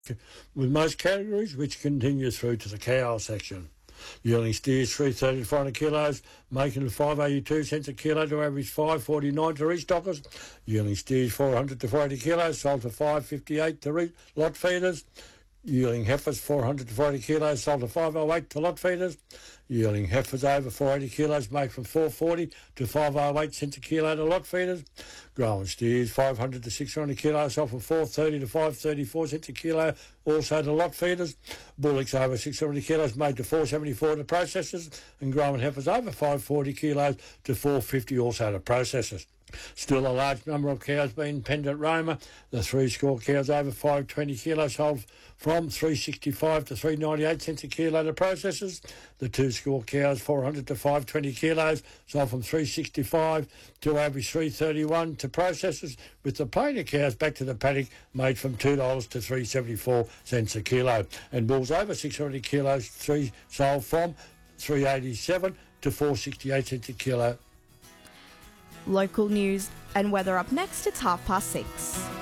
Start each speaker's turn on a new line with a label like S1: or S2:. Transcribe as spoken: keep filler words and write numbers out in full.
S1: with most categories, which continues through to the cow section. Yearling steers three thirty to four hundred kilos, making it five eighty-two cents a kilo to average five forty-nine to restockers. Yearling steers four hundred to four eighty kilos, sold to five fifty-eight to re- lot feeders. Yearling heifers four hundred to four eighty kilos, sold to five oh eight to lot feeders. Yearling heifers over four eighty kilos, made from four forty to five oh eight cents a kilo to lot feeders. Growing steers five hundred to six hundred kilos, sold from four thirty to five thirty-four cents a kilo, also to lot feeders. Bullocks over six hundred kilos, made to four seventy-four to processors, and growing heifers over five forty kilos to four fifty also to processors. Still a large number of cows being penned at Roma. The three score cows over five twenty kilos sold from three sixty-five to three ninety-eight cents a kilo to processors. The two score cows four hundred to five twenty kilos sold from three sixty-five to average three thirty-one to processors, with the plainer cows back to the paddock made from two dollars to three seventy-four cents a kilo. And bulls over six hundred kilos three sold from three eighty-seven to four sixty-eight cents a kilo.
S2: Local news and weather up next. It's half past six.